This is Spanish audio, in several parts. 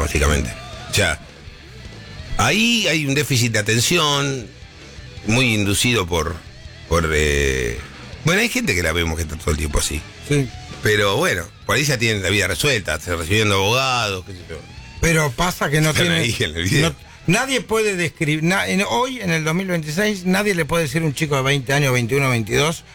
básicamente. O sea, ahí hay un déficit de atención muy inducido por bueno, hay gente que la vemos que está todo el tiempo así. Sí. Pero bueno, por ahí ya tienen la vida resuelta, recibiendo abogados, qué sé yo. Pero pasa que no Están tiene... ahí en el video. Nadie puede describir... hoy, en el 2026, nadie le puede decir a un chico de 20 años, 21, 22...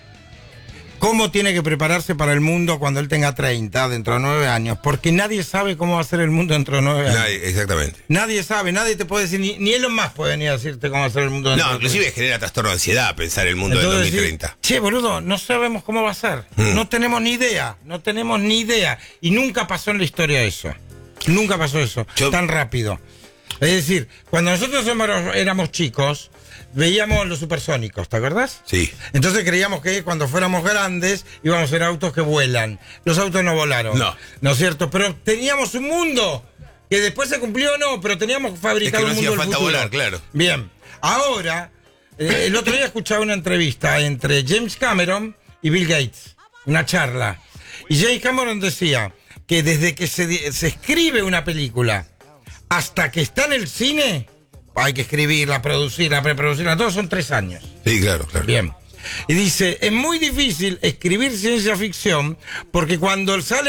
cómo tiene que prepararse para el mundo cuando él tenga 30, dentro de 9 años. Porque nadie sabe cómo va a ser el mundo dentro de 9 años. Nadie, exactamente. Nadie sabe, nadie te puede decir, ni Elon Musk puede venir a decirte cómo va a ser el mundo dentro No, de 9 inclusive años. genera trastorno de ansiedad pensar el mundo del Entonces, 2030. che, boludo, no sabemos cómo va a ser. No tenemos ni idea. Y nunca pasó en la historia eso. Nunca pasó eso, tan rápido. Es decir, cuando nosotros éramos chicos... veíamos los supersónicos, ¿te acordás? Sí. Entonces creíamos que cuando fuéramos grandes íbamos a ser autos que vuelan. Los autos no volaron. No. ¿No es cierto? Pero teníamos un mundo que después se cumplió o no, pero teníamos fabricado es que no un mundo hacía del falta futuro. volar, claro. Bien. Ahora, el otro día escuchaba una entrevista entre James Cameron y Bill Gates. Una charla. Y James Cameron decía que desde que se escribe una película hasta que está en el cine... hay que escribirla, producirla, preproducirla, todo son 3 años. Sí, claro, claro. Bien. Y dice, es muy difícil escribir ciencia ficción porque cuando se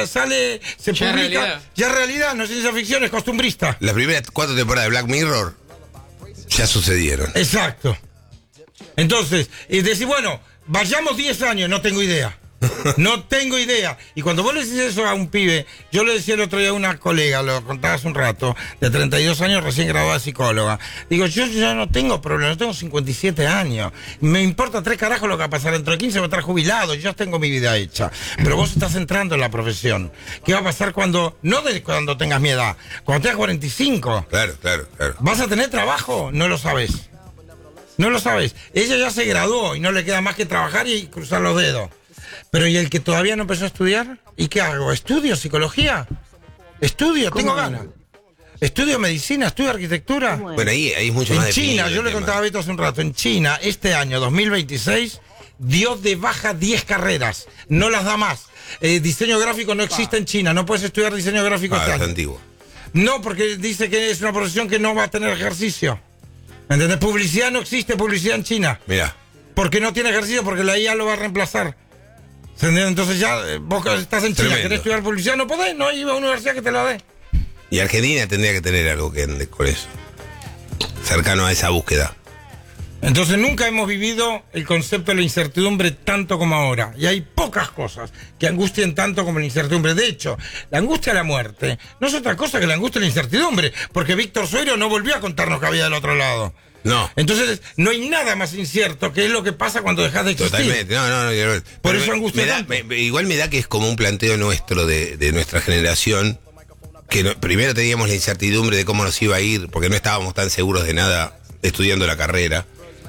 ya publica, ya es realidad, no es ciencia ficción, es costumbrista. Las primeras 4 temporadas de Black Mirror ya sucedieron. Exacto. Entonces, decís, bueno, vayamos 10 años, no tengo idea. No tengo idea. Y cuando vos le decís eso a un pibe, yo le decía el otro día a una colega, lo contaba hace un rato, de 32 años, recién graduada de psicóloga. Digo, yo ya no tengo problemas, yo tengo 57 años. Me importa 3 carajos lo que va a pasar. Dentro de 15 voy a estar jubilado, yo ya tengo mi vida hecha. Pero vos estás entrando en la profesión. ¿Qué va a pasar cuando tengas mi edad? Cuando tengas 45. Claro. ¿Vas a tener trabajo? No lo sabes. No lo sabes. Ella ya se graduó y no le queda más que trabajar y cruzar los dedos. Pero ¿y el que todavía no empezó a estudiar? ¿Y qué hago? ¿Estudio psicología? ¿Estudio? Tengo ganas. ¿Estudio medicina? ¿Estudio arquitectura? Bueno, ahí es mucho más En China, definido yo el le tema. contaba a Beto hace un rato, en China, este año 2026, dio de baja 10 carreras. No las da más. Diseño gráfico no existe en China. No puedes estudiar diseño gráfico este es año. antiguo. No, porque dice que es una profesión que no va a tener ejercicio. ¿Entendés? Publicidad no existe, publicidad en China. Mirá. Porque no tiene ejercicio, porque la IA lo va a reemplazar. Entonces ya, vos estás en China, Tremendo. querés estudiar publicidad, no podés, no hay una universidad que te lo dé. Y Argentina tendría que tener algo que ande con eso. Cercano a esa búsqueda. Entonces nunca hemos vivido el concepto de la incertidumbre tanto como ahora. Y hay pocas cosas que angustien tanto como la incertidumbre. De hecho, la angustia de la muerte no es otra cosa que la angustia de la incertidumbre, porque Víctor Sueiro no volvió a contarnos que había del otro lado. No. Entonces, no hay nada más incierto que es lo que pasa cuando dejas de existir. Totalmente. No. Por Pero eso angustia tanto. igual me da que es como un planteo nuestro de nuestra generación, que primero teníamos la incertidumbre de cómo nos iba a ir, porque no estábamos tan seguros de nada estudiando la carrera.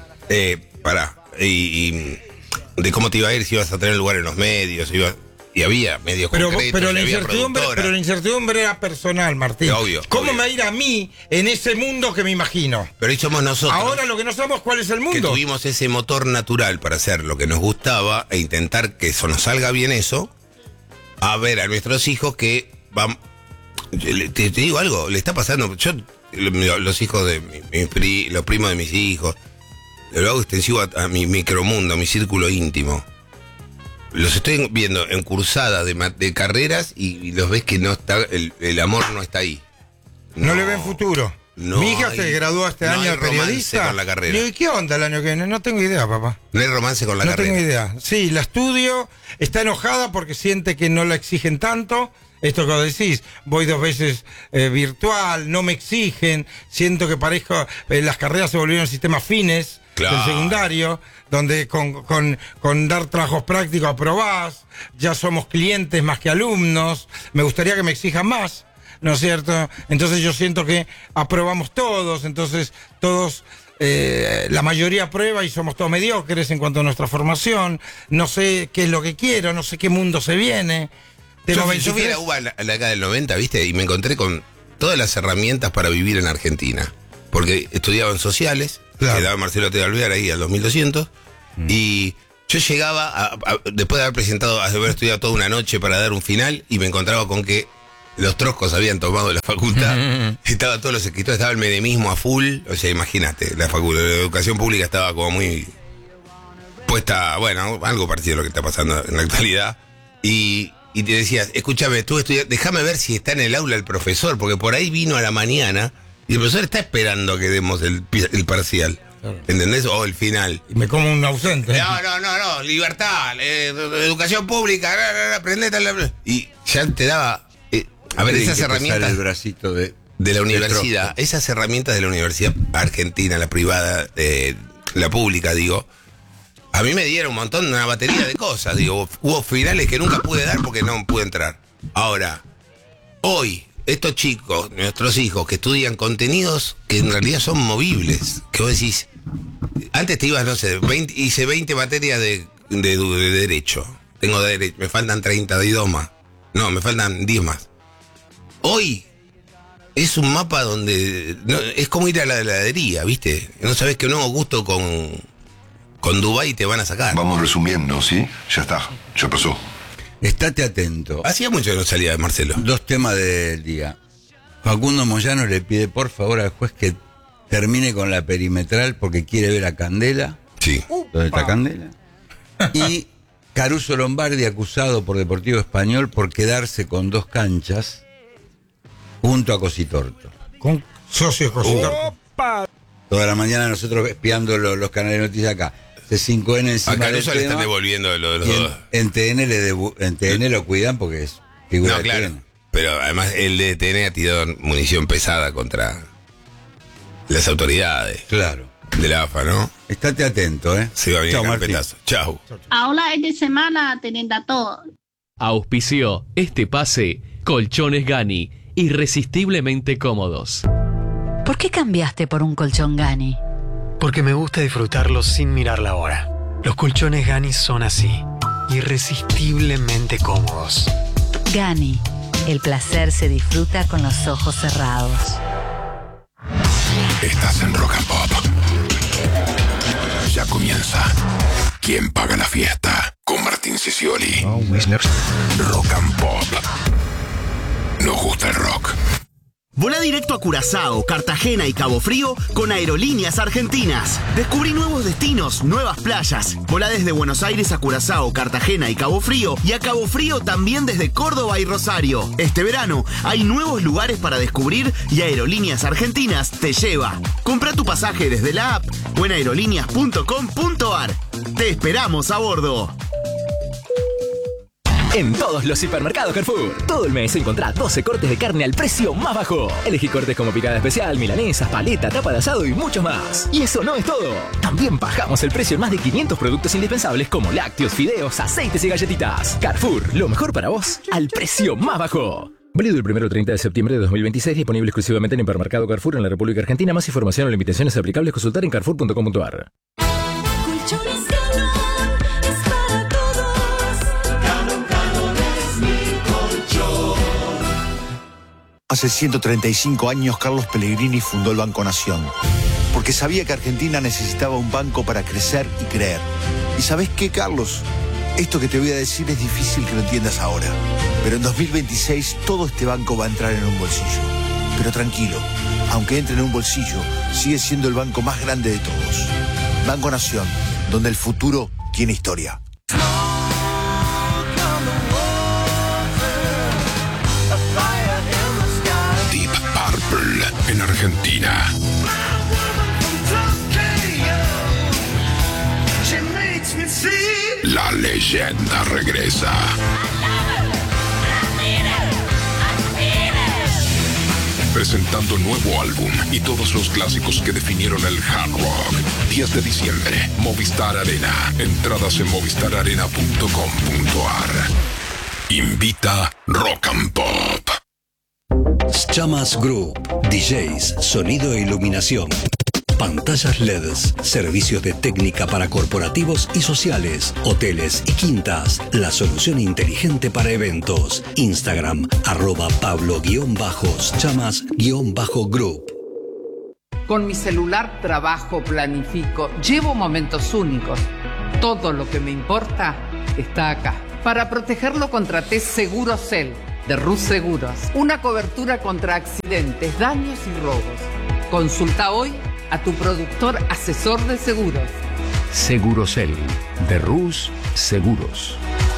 Y de cómo te iba a ir, si ibas a tener lugar en los medios, y había medios concretos, pero la había incertidumbre, productoras. pero la incertidumbre era personal, Martín. Obvio, ¿Cómo obvio. me va a ir a mí en ese mundo que me imagino? Pero ahí somos nosotros. Ahora lo que no sabemos cuál es el que mundo. tuvimos ese motor natural para hacer lo que nos gustaba e intentar que eso nos salga bien eso, a ver a nuestros hijos que van... Te digo algo, le está pasando... Yo, los hijos de los primos de mis hijos, lo hago extensivo a mi micromundo, a mi círculo íntimo. Los estoy viendo en cursadas de carreras y los ves que no está el amor no está ahí. No le ven futuro. No Mi hija hay- se graduó este no año hay de romance periodista. con la carrera. Le digo, ¿y qué onda el año que viene? No tengo idea, papá. No hay romance con la No carrera. tengo idea. Sí, la estudio, está enojada porque siente que no la exigen tanto. Esto que vos decís, voy 2 veces virtual, no me exigen, siento que parezco, las carreras se volvieron sistemas fines Claro. del secundario, donde con dar trabajos prácticos aprobás, ya somos clientes más que alumnos, me gustaría que me exijan más, ¿no es cierto? Entonces yo siento que aprobamos todos, entonces todos... la mayoría aprueba y somos todos mediocres en cuanto a nuestra formación, no sé qué es lo que quiero, no sé qué mundo se viene. Tengo Yo fui a 23. la UBA en la década del 90, ¿viste? Y me encontré con todas las herramientas para vivir en Argentina. Porque estudiaba en sociales, Claro. que daba Marcelo T. Alvear ahí al 2200, y yo llegaba, después de haber presentado, de haber estudiado toda una noche para dar un final, y me encontraba con que los troscos habían tomado la facultad, estaban todos los escritores, estaba el menemismo a full, o sea, imagínate, la facultad de educación pública estaba como muy puesta, bueno, algo parecido a lo que está pasando en la actualidad, y te decías, escúchame, tú déjame ver si está en el aula el profesor, porque por ahí vino a la mañana, y el profesor está esperando que demos el parcial. Claro. ¿Entendés? O el final. Y me como un ausente. No, libertad, educación pública, aprendete. Y ya te daba. A ver, esas herramientas. El bracito de la universidad, esas herramientas de la universidad argentina, la privada, la pública, digo. A mí me dieron un montón, una batería de cosas. Digo, hubo finales que nunca pude dar porque no pude entrar. Ahora, hoy. Estos chicos, nuestros hijos, que estudian contenidos que en realidad son movibles, que vos decís, antes te ibas, no sé, hice 20 materias de derecho, tengo derecho, me faltan 32 más, no, me faltan 10 más. Hoy es un mapa donde, es como ir a la heladería, ¿viste? No sabés qué nuevo gusto con Dubái te van a sacar. Vamos resumiendo, ¿sí? Ya está, ya pasó. Estate atento. Hacía mucho que no salía de Marcelo. 2 temas del día. Facundo Moyano le pide por favor al juez que termine con la perimetral porque quiere ver a Candela. Sí. ¿Dónde está Candela? Y Caruso Lombardi acusado por Deportivo Español por quedarse con 2 canchas junto a Cositorto. Con socios Cositorto. Toda la mañana nosotros espiando los canales de noticias acá. C5N encima a Caruso le están tema, devolviendo lo de los dos. En TN lo cuidan porque es figura no, claro. de TN. Pero además el de TN ha tirado munición pesada contra las autoridades. Claro. De la AFA, ¿no? Estate atento, ¿eh? Se va a venir Chau, el carpetazo. Chau. Ahora es de semana teniendo todo. Auspició este pase Colchones Gani, irresistiblemente cómodos. ¿Por qué cambiaste por un colchón Gani? Porque me gusta disfrutarlo sin mirar la hora. Los colchones Gani son así, irresistiblemente cómodos. Gani, el placer se disfruta con los ojos cerrados. Estás en Rock and Pop. Ya comienza. ¿Quién paga la fiesta? Con Martín Sicioli. Rock and Pop. Nos gusta el rock. Volá directo a Curazao, Cartagena y Cabo Frío con Aerolíneas Argentinas. Descubrí nuevos destinos, nuevas playas. Volá desde Buenos Aires a Curazao, Cartagena y Cabo Frío, y a Cabo Frío también desde Córdoba y Rosario. Este verano hay nuevos lugares para descubrir y Aerolíneas Argentinas te lleva. Compra tu pasaje desde la app o en aerolíneas.com.ar. Te esperamos a bordo. En todos los hipermercados Carrefour, todo el mes encontrá 12 cortes de carne al precio más bajo. Elegí cortes como picada especial, milanesas, paleta, tapa de asado y mucho más. Y eso no es todo. También bajamos el precio en más de 500 productos indispensables como lácteos, fideos, aceites y galletitas. Carrefour, lo mejor para vos al precio más bajo. Válido el 1 al 30 de septiembre de 2026, disponible exclusivamente en hipermercado Carrefour en la República Argentina. Más información o limitaciones aplicables consultar en carrefour.com.ar. Hace 135 años Carlos Pellegrini fundó el Banco Nación, porque sabía que Argentina necesitaba un banco para crecer y creer. ¿Y sabés qué, Carlos? Esto que te voy a decir es difícil que lo entiendas ahora, pero en 2026 todo este banco va a entrar en un bolsillo. Pero tranquilo, aunque entre en un bolsillo, sigue siendo el banco más grande de todos. Banco Nación, donde el futuro tiene historia. En Argentina. La leyenda regresa. Presentando nuevo álbum y todos los clásicos que definieron el hard rock. 10 de diciembre, Movistar Arena. Entradas en movistararena.com.ar. Invita Rock and Pop. Chamas Group, DJs, sonido e iluminación, pantallas LEDs, servicios de técnica para corporativos y sociales, hoteles y quintas, la solución inteligente para eventos. Instagram, @Pablo_Chamas_Group. Con mi celular trabajo, planifico, llevo momentos únicos. Todo lo que me importa está acá. Para protegerlo contraté Segurocel, de Rus Seguros. Una cobertura contra accidentes, daños y robos. Consulta hoy a tu productor asesor de seguros. Segurosel, de Rus Seguros.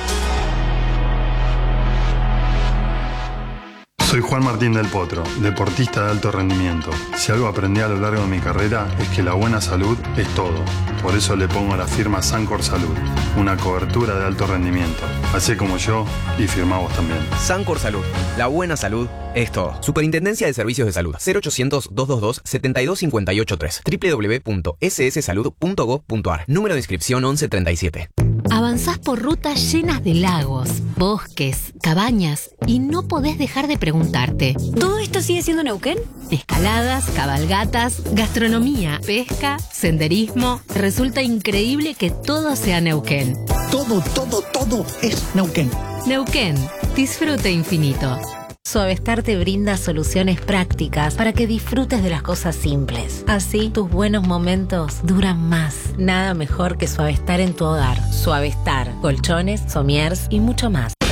Soy Juan Martín del Potro, deportista de alto rendimiento. Si algo aprendí a lo largo de mi carrera es que la buena salud es todo. Por eso le pongo a la firma Sancor Salud, una cobertura de alto rendimiento. Hacé como yo y firmá vos también. Sancor Salud, la buena salud es todo. Superintendencia de Servicios de Salud, 0800-222-72583, www.sssalud.gov.ar, número de inscripción 1137. Avanzás por rutas llenas de lagos, bosques, cabañas y no podés dejar de preguntarte: ¿todo esto sigue siendo Neuquén? Escaladas, cabalgatas, gastronomía, pesca, senderismo. Resulta increíble que todo sea Neuquén. Todo es Neuquén. Neuquén, disfrute infinito. Suavestar te brinda soluciones prácticas para que disfrutes de las cosas simples. Así, tus buenos momentos duran más. Nada mejor que Suavestar en tu hogar. Suavestar, colchones, somiers y mucho más.